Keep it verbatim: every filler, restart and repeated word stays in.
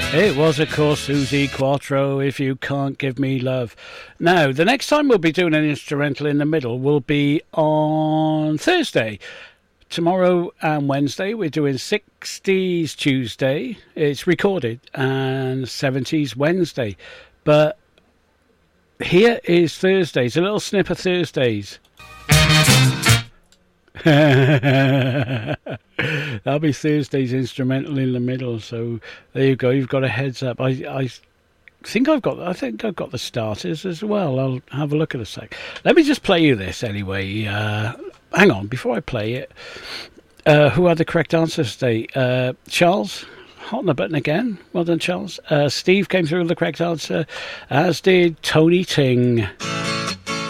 It was, of course, Suzi Quatro, If You Can't Give Me Love. Now, the next time we'll be doing an instrumental in the middle will be on Thursday. Tomorrow and Wednesday, we're doing sixties Tuesday. It's recorded, and seventies Wednesday. But here is Thursdays, a little snip of Thursdays. That'll be Thursday's instrumental in the middle. So there you go. You've got a heads up. I, I think I've got. I think I've got the starters as well. I'll have a look at a sec. Let me just play you this anyway. Uh, hang on, before I play it. Uh, who had the correct answer today? Uh, Charles, hot on the button again. Well done, Charles. Uh, Steve came through with the correct answer, as did Tony Ting.